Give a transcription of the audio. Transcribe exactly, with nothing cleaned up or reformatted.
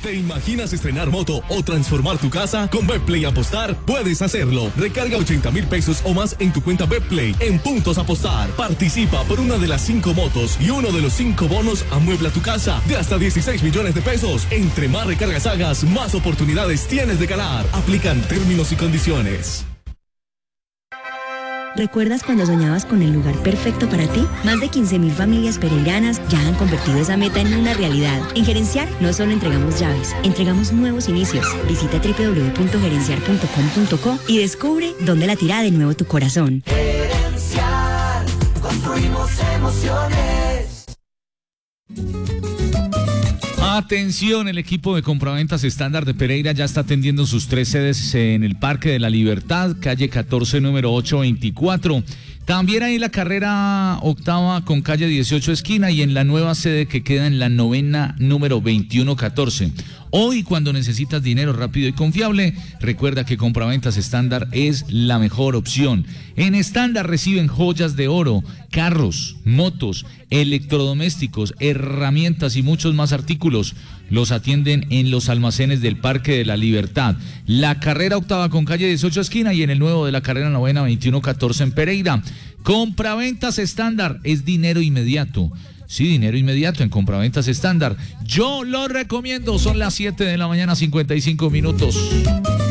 ¿Te imaginas estrenar moto o transformar tu casa? Con Betplay Apostar puedes hacerlo. Recarga ochenta mil pesos o más en tu cuenta Betplay en Puntos Apostar. Participa por una de las cinco motos y uno de los cinco bonos amuebla tu casa de hasta dieciséis millones de pesos. Entre más recargas hagas, más oportunidades tienes de ganar. Aplican términos y condiciones. ¿Recuerdas cuando soñabas con el lugar perfecto para ti? Más de quince mil familias pereiranas ya han convertido esa meta en una realidad. En Gerenciar no solo entregamos llaves, entregamos nuevos inicios. Visita doble u doble u doble u punto gerenciar punto com punto co y descubre dónde latirá de nuevo tu corazón. Gerenciar, construimos emociones. Atención, el equipo de compraventas estándar de Pereira ya está atendiendo sus tres sedes en el Parque de la Libertad, calle catorce, número ochocientos veinticuatro. También hay la carrera octava con calle dieciocho esquina y en la nueva sede que queda en la novena, número veintiuno catorce. Hoy, cuando necesitas dinero rápido y confiable, recuerda que Compraventas Estándar es la mejor opción. En Estándar reciben joyas de oro, carros, motos, electrodomésticos, herramientas y muchos más artículos. Los atienden en los almacenes del Parque de la Libertad, la carrera octava con calle dieciocho esquina y en el nuevo de la carrera novena veintiuno catorce en Pereira. Compraventas Estándar es dinero inmediato. Sí, dinero inmediato en Compraventas Estándar. Yo lo recomiendo. Son las siete de la mañana, cincuenta y cinco minutos.